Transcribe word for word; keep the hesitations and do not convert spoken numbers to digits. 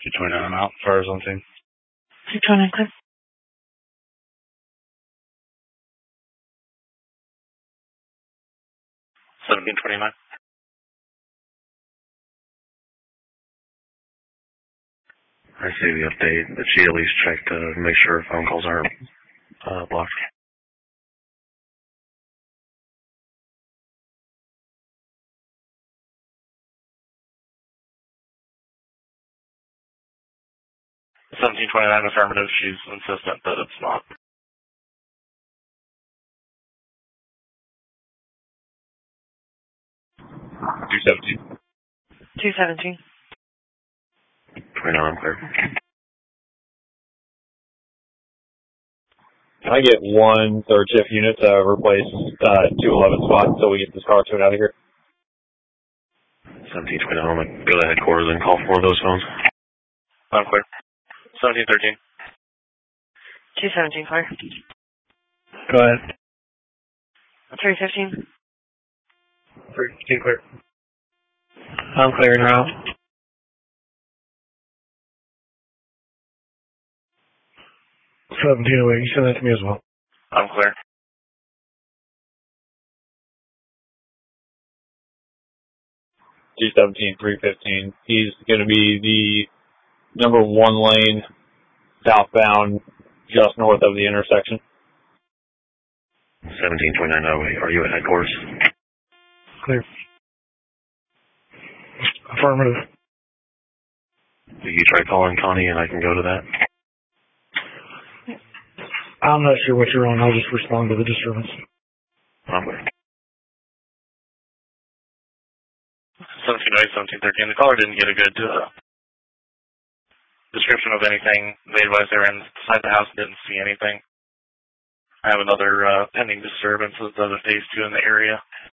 twenty-nine, I'm out. Fire zone team. two twenty-nine, clear. seventeen twenty-nine. I see the update that she at least checked to make sure phone calls aren't uh, blocked. seventeen twenty-nine affirmative. She's insistent that it's not. two seventeen. two seventeen. twenty-nine, I'm clear. Can I get one third shift unit to replace uh, two eleven spot until we get this car tune out of here? seventeen twenty-nine, I'm going to go to headquarters and call for one of those phones. I'm clear. seventeen thirteen. two seventeen, clear. Go ahead. three fifteen. three fifteen, clear. I'm clear now. seventeen oh eight, you send that to me as well. I'm clear. two seventeen, three fifteen. He's going to be the number one lane southbound just north of the intersection. seventeen twenty-nine oh eight, are you at headquarters? Clear. Affirmative. Did you try calling Connie and I can go to that? I'm not sure what you're on. I'll just respond to the disturbance. I'm clear. seventeen oh eight, seventeen thirteen. The caller didn't get a good uh, description of anything. They advised they were inside the house and didn't see anything. I have another uh, pending disturbance of the phase two in the area.